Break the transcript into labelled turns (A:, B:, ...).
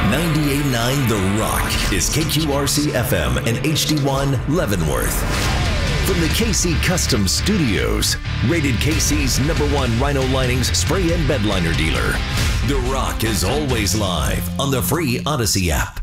A: 98.9 The Rock is KQRC FM and HD1 Leavenworth. From the KC Custom Studios, rated KC's #1 Rhino Linings spray and bed liner dealer, The Rock is always live on the free Odyssey app.